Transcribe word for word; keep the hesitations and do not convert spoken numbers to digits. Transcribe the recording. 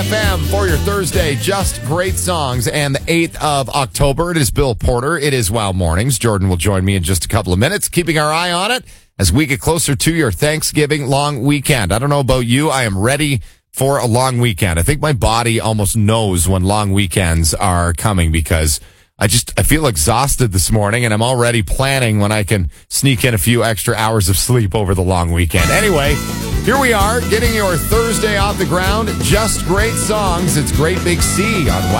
F M for your Thursday, just great songs, and the eighth of October. It is Bill Porter. It is Wow Mornings. Jordan will join me in just a couple of minutes, keeping our eye on it as we get closer to your Thanksgiving long weekend. I don't know about you. I am ready for a long weekend. I think my body almost knows when long weekends are coming because I just, I feel exhausted this morning, and I'm already planning when I can sneak in a few extra hours of sleep over the long weekend. Anyway, here we are, getting your Thursday off the ground. Just great songs. It's Great Big Sea on Wow.